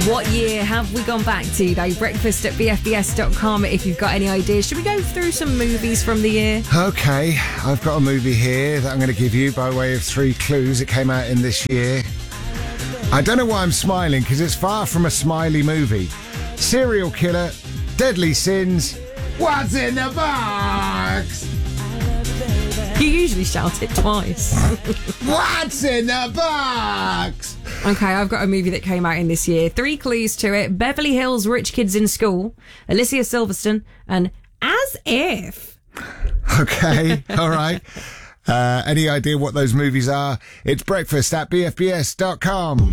What year have we gone back to, though? Breakfast at bfbs.com if you've got any ideas. Should we go through some movies from the year? Okay, I've got a movie here that I'm going to give you by way of 3 clues. It came out in this year. I don't know why I'm smiling, because it's far from a smiley movie. Serial killer, deadly sins, what's in the box? You usually shout it twice. What's in the box? Okay, I've got a movie that came out in this year. 3 clues to it. Beverly Hills Rich Kids in School, Alicia Silverstone, and As If. Okay, all right. Any idea what those movies are? It's breakfast at bfbs.com.